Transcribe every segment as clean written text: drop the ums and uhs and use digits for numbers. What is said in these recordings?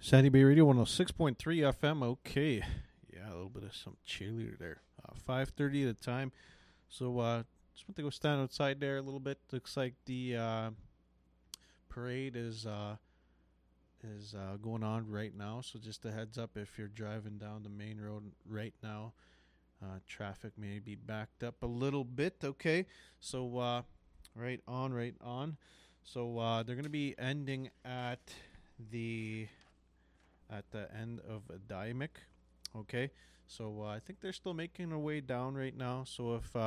Sandy Bay Radio 106.3 FM. Okay. Yeah, a little bit of some cheerleader there. 5:30 at the time. So just went to go stand outside there a little bit. Looks like the parade is going on right now. So just a heads up if you're driving down the main road right now. Traffic may be backed up a little bit. Okay. So right on. So they're going to be ending at the end of Dimick. Okay, so I think they're still making their way down right now. So if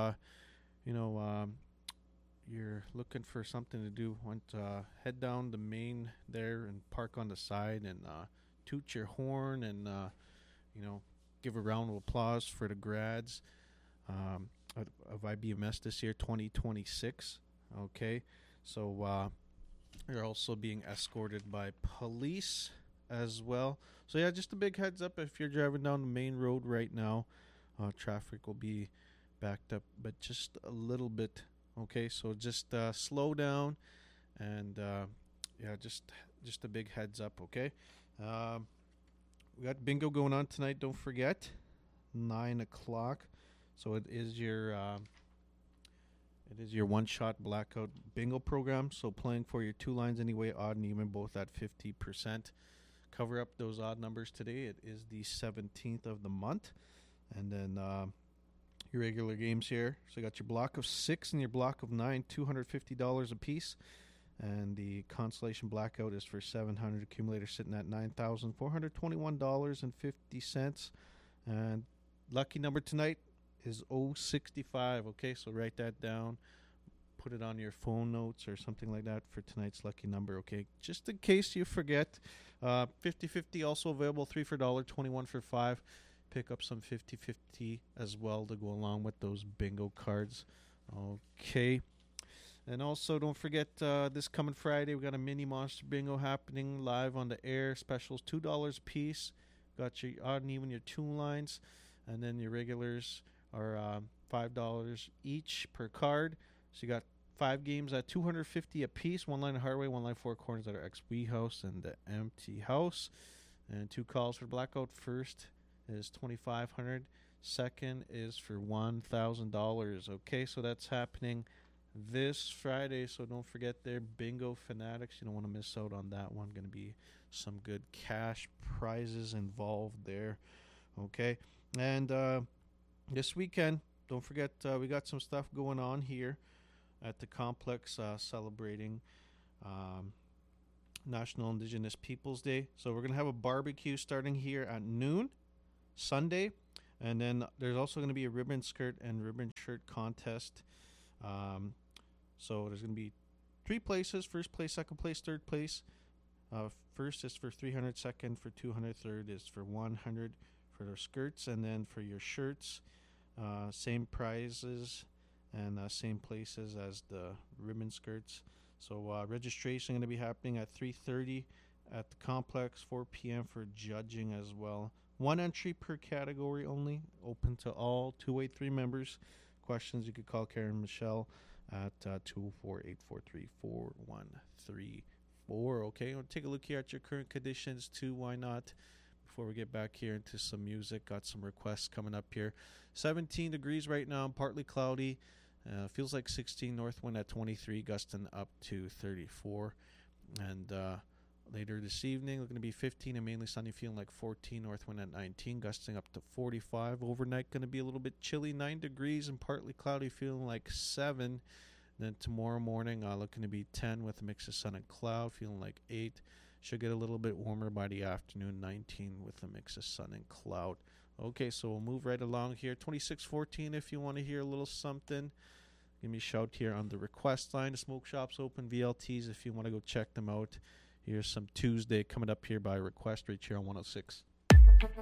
you're looking for something to do, head down the main there and park on the side and toot your horn and give a round of applause for the grads of IBMS this year, 2026. Okay, so you're also being escorted by police as well. So yeah, just a big heads up if you're driving down the main road right now. Traffic will be backed up, but just a little bit. Okay, so just slow down, and just a big heads up. Okay, we got bingo going on tonight. Don't forget, 9:00. So it is your one-shot blackout bingo program. So playing for your two lines anyway, odd and even, both at 50%. Cover up those odd numbers today. It is the 17th of the month. And then your regular games here. So you got your block of 6 and your block of 9, $250 a piece. And the consolation blackout is for 700. Accumulator sitting at $9,421.50. And lucky number tonight is 065. Okay, so write that down. Put it on your phone notes or something like that for tonight's lucky number. Okay, just in case you forget. 50-50 also available. 3 for $1, 21 for $5. Pick up some 50-50 as well to go along with those bingo cards. Okay. And also, don't forget, this coming Friday, we got a mini monster bingo happening live on the air. Specials $2 a piece. Got your odd and even, your two lines. And then your regulars are $5 each per card. So you got 5 games at $250 a piece. 1 line of Hardway, 1 line 4 corners at our XP house and the empty house. And 2 calls for blackout. First is $2,500. Second is for $1,000. Okay, so that's happening this Friday. So don't forget there, Bingo Fanatics. You don't want to miss out on that one. Going to be some good cash prizes involved there. Okay, and this weekend, don't forget, we got some stuff going on here at the complex celebrating National Indigenous Peoples Day. So we're going to have a barbecue starting here at noon Sunday, and then there's also going to be a ribbon skirt and ribbon shirt contest. So there's going to be 3 places: first place, second place, third place. First is for 300, second for 200, third is for 100 for their skirts, and then for your shirts, same prizes and same places as the ribbon skirts. So registration going to be happening at 3:30 at the complex, 4 p.m. for judging as well. 1 entry per category only, open to all 283 members. Questions, you could call Karen Michelle at 204-843-4134. Okay, we'll take a look here at your current conditions too. Why not? Before we get back here into some music, got some requests coming up here. 17 degrees right now, partly cloudy. Feels like 16, north wind at 23, gusting up to 34. And later this evening, we're going to be 15 and mainly sunny, feeling like 14, north wind at 19, gusting up to 45. Overnight going to be a little bit chilly, 9 degrees and partly cloudy, feeling like 7. Then tomorrow morning, looking to be 10 with a mix of sun and cloud, feeling like 8. Should get a little bit warmer by the afternoon, 19 with a mix of sun and cloud. Okay, so we'll move right along here. 2614 if you want to hear a little something. Give me a shout here on the request line. The smoke shop's open, VLTs, if you want to go check them out. Here's some Tuesday coming up here by request right here on 106.